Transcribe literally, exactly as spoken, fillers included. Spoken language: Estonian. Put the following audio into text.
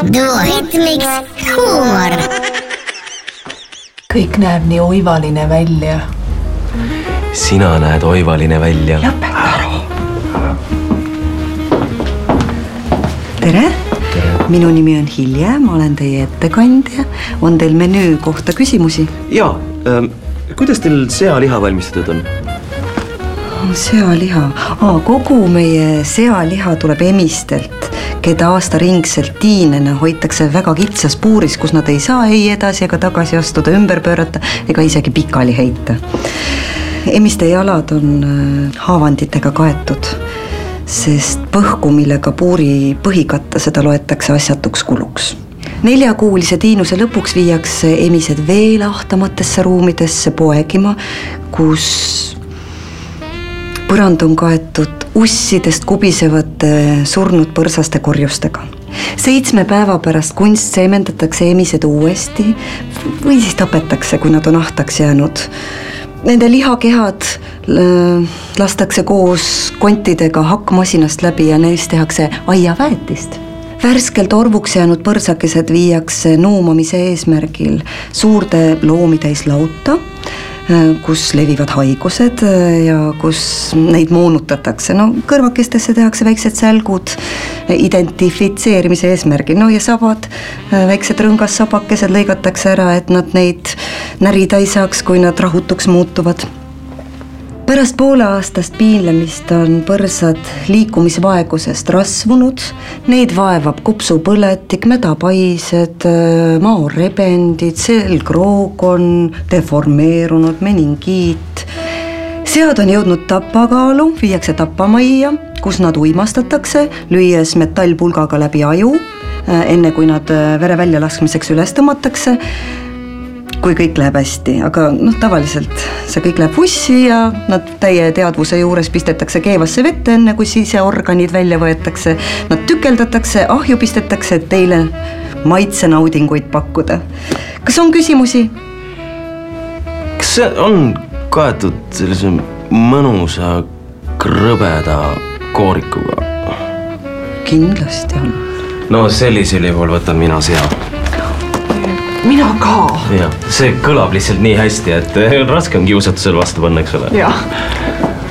Duohitmiks huumor. Kõik näeb nii oivaline välja. Sina näed oivaline välja. Lõpeta ära. Tere. Tere. Minu nimi on Hilje, ma olen teie ettekandja. On teil menüü kohta küsimusi? Jaa, ähm, kuidas teil sealiha valmistatud on? Sealiha? Aa, kogu meie sealiha tuleb emistelt, keda aastaringselt tiinena hoitakse väga kitsas puuris, kus nad ei saa ei edasi ega tagasi astuda, ümber pöörata ega isegi pikali heita. Emiste jalad on haavanditega kaetud, sest põhku, millega puuri põhi katta, seda loetakse asjatuks kuluks. Neljakuulise tiinuse lõpuks viiakse emised veel ahtamatesse ruumidesse poegima, kus põrand on kaetud ussidest kubisevate surnud põrsaste korjustega. Seitsme päeva pärast kunst seemendatakse emised uuesti või siis tapetakse, kui nad on ahtaks jäänud. Nende lihakehad lastakse koos kontidega hakkmasinast läbi ja neist tehakse aiaväetist. Värskelt orvuks jäänud põrsakesed viiakse nuumamise eesmärgil suurde loomitäis lauta, kus levivad haigused ja kus neid moonutatakse. No, kõrvakestesse tehakse väiksed sälgud identifitseerimise eesmärgil. No ja sabad, väiksed rõngas sabakesed lõigatakse ära, et nad neid närida ei saaks, kui nad rahutuks muutuvad. Pärast poole aastast piinlemist on põrsad liikumisvaegusest rasvunud. Neid vaevab kopsupõletik, mädapaised, maorebendid, selgroog on deformeerunud, meningiit. Sead on jõudnud tapakaalu, viiakse tapamajja, kus nad uimastatakse, lüües metallpulgaga läbi aju, enne kui nad vere välja laskmiseks üles tõmmatakse. Kui kõik läheb hästi, aga noh, tavaliselt see kõik läheb vussi ja nad täie teadvuse juures pistetakse keevasse vette, enne kui siseorganid välja võetakse. Nad tükeldatakse, ahju pistetakse, et teile maitsenaudinguid pakkuda. Kas on küsimusi? Kas see on kaetud sellise mõnusa krõbeda koorikuga? Kindlasti on. No sellisel juhul võtan mina sea. Mina ka. Ja, see kõlab lihtsalt nii hästi, et raske on kiusatusel vastu panna, eks ole. Jah.